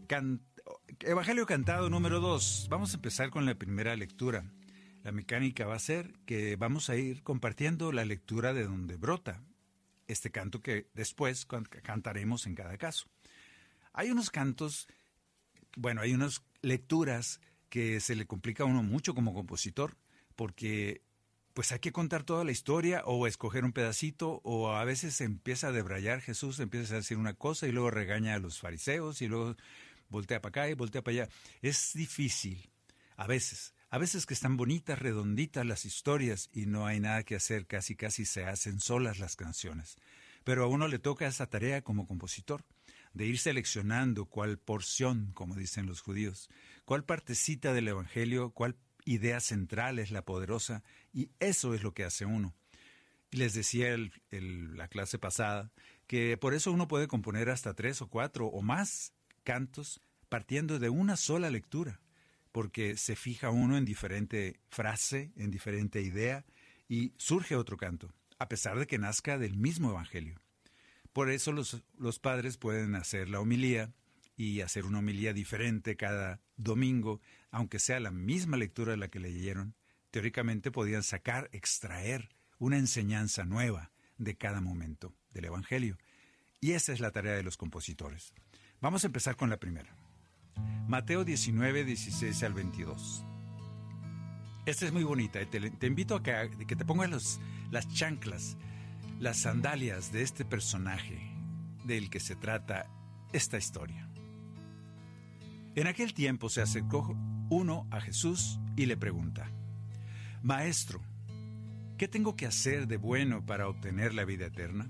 Evangelio cantado número 2. Vamos a empezar con la primera lectura. La mecánica va a ser que vamos a ir compartiendo la lectura de donde brota este canto que después cantaremos en cada caso. Hay unos cantos, hay unas lecturas que se le complica a uno mucho como compositor, porque pues hay que contar toda la historia o escoger un pedacito, o a veces se empieza a debrayar Jesús, empieza a decir una cosa y luego regaña a los fariseos y luego voltea para acá y voltea para allá. Es difícil, a veces que están bonitas, redonditas las historias y no hay nada que hacer, casi se hacen solas las canciones. Pero a uno le toca esa tarea como compositor, de ir seleccionando cuál porción, como dicen los judíos, cuál partecita del Evangelio, cuál idea central es la poderosa, y eso es lo que hace uno. Y les decía la clase pasada que por eso uno puede componer hasta 3 o 4 o más cantos partiendo de una sola lectura, porque se fija uno en diferente frase, en diferente idea, y surge otro canto, a pesar de que nazca del mismo Evangelio. Por eso los padres pueden hacer la homilía y hacer una homilía diferente cada domingo, aunque sea la misma lectura de la que leyeron. Teóricamente podían extraer una enseñanza nueva de cada momento del Evangelio. Y esa es la tarea de los compositores. Vamos a empezar con la primera. Mateo 19, 16 al 22. Esta es muy bonita. Te invito a que te pongas las chanclas, las sandalias de este personaje del que se trata esta historia. En aquel tiempo se acercó uno a Jesús y le pregunta: Maestro, ¿qué tengo que hacer de bueno para obtener la vida eterna?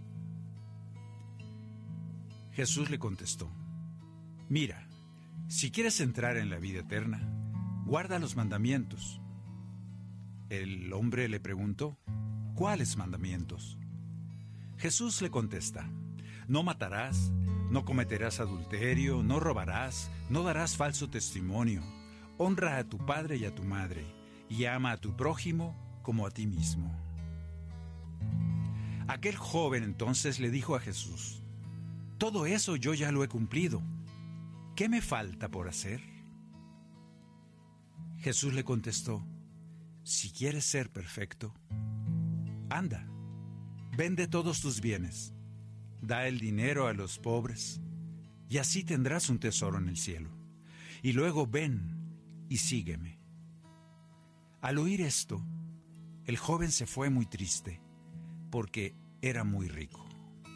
Jesús le contestó: Mira, si quieres entrar en la vida eterna, guarda los mandamientos. El hombre le preguntó: ¿Cuáles mandamientos? Jesús le contesta: No matarás, no cometerás adulterio, no robarás, no darás falso testimonio, honra a tu padre y a tu madre, y ama a tu prójimo como a ti mismo. Aquel joven entonces le dijo a Jesús: Todo eso yo ya lo he cumplido. ¿Qué me falta por hacer? Jesús le contestó: Si quieres ser perfecto, anda, vende todos tus bienes, da el dinero a los pobres, y así tendrás un tesoro en el cielo. Y luego ven y sígueme. Al oír esto, el joven se fue muy triste, porque era muy rico.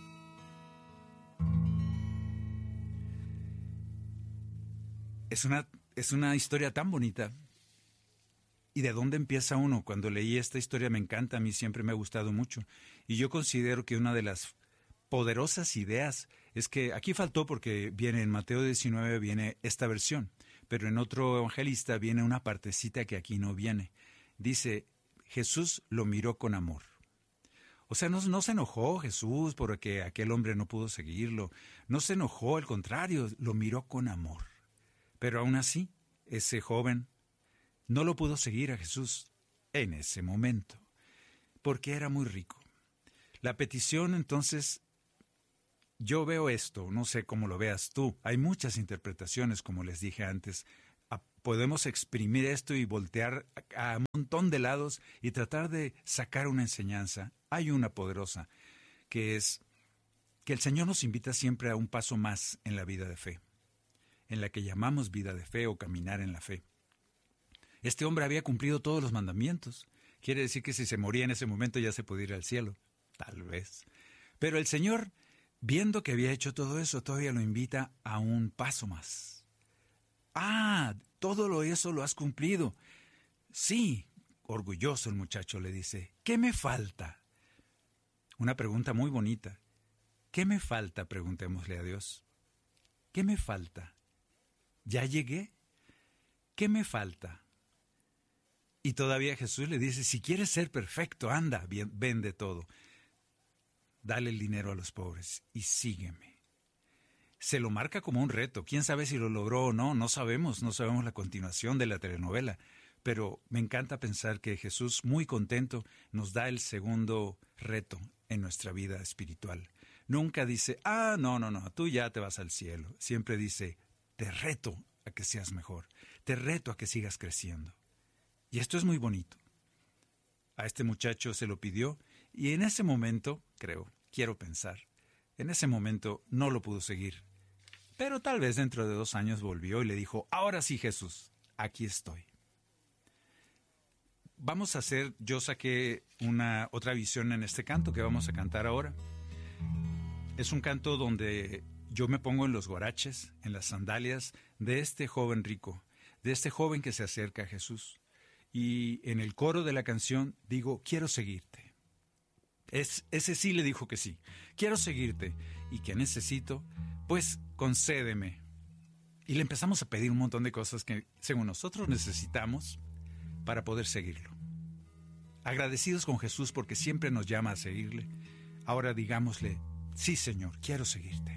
Es una historia tan bonita. ¿Y de dónde empieza uno? Cuando leí esta historia me encanta, a mí siempre me ha gustado mucho. Y yo considero que una de las poderosas ideas es que aquí faltó, porque viene en Mateo 19, viene esta versión, pero en otro evangelista viene una partecita que aquí no viene. Dice: Jesús lo miró con amor. O sea, no se enojó Jesús porque aquel hombre no pudo seguirlo. No se enojó, al contrario, lo miró con amor. Pero aún así, ese joven no lo pudo seguir a Jesús en ese momento, porque era muy rico. La petición, entonces, yo veo esto, no sé cómo lo veas tú. Hay muchas interpretaciones, como les dije antes. Podemos exprimir esto y voltear a un montón de lados y tratar de sacar una enseñanza. Hay una poderosa, que es que el Señor nos invita siempre a un paso más en la vida de fe, en la que llamamos vida de fe o caminar en la fe. Este hombre había cumplido todos los mandamientos. Quiere decir que si se moría en ese momento ya se podía ir al cielo. Tal vez. Pero el Señor, viendo que había hecho todo eso, todavía lo invita a un paso más. Todo eso lo has cumplido. Sí, orgulloso el muchacho le dice: ¿qué me falta? Una pregunta muy bonita. ¿Qué me falta? Preguntémosle a Dios. ¿Qué me falta? ¿Ya llegué? ¿Qué me falta? Y todavía Jesús le dice: si quieres ser perfecto, anda, vende todo. Dale el dinero a los pobres y sígueme. Se lo marca como un reto. ¿Quién sabe si lo logró o no? No sabemos la continuación de la telenovela. Pero me encanta pensar que Jesús, muy contento, nos da el segundo reto en nuestra vida espiritual. Nunca dice: no, tú ya te vas al cielo. Siempre dice: te reto a que seas mejor, te reto a que sigas creciendo. Y esto es muy bonito. A este muchacho se lo pidió y en ese momento, quiero pensar, en ese momento no lo pudo seguir. Pero tal vez dentro de 2 años volvió y le dijo, ahora sí, Jesús, aquí estoy. Yo saqué otra visión en este canto que vamos a cantar ahora. Es un canto donde yo me pongo en los guaraches, en las sandalias de este joven rico, de este joven que se acerca a Jesús. Y en el coro de la canción digo, quiero seguirte. Ese sí le dijo que sí. Quiero seguirte. ¿Y qué necesito? Pues concédeme. Y le empezamos a pedir un montón de cosas que, según nosotros, necesitamos para poder seguirlo. Agradecidos con Jesús porque siempre nos llama a seguirle. Ahora digámosle, sí, Señor, quiero seguirte.